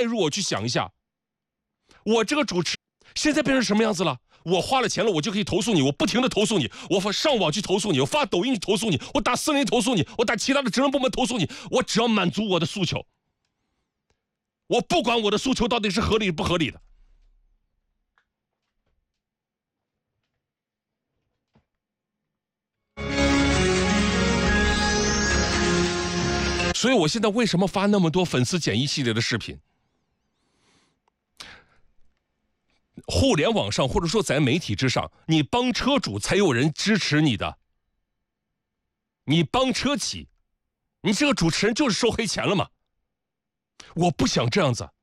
入我去想一下，我这个主持现在变成什么样子了？我花了钱了，我就可以投诉你，我不停的投诉你，我上网去投诉你，我发抖音去投诉你，我打私人投诉你，我打其他的职能部门投诉你，我只要满足我的诉求，我不管我的诉求到底是合理不合理的。所以我现在为什么发那么多粉丝减一系列的视频？互联网上或者说在媒体之上，你帮车主才有人支持你的，你帮车企，你这个主持人就是收黑钱了嘛？我不想这样子，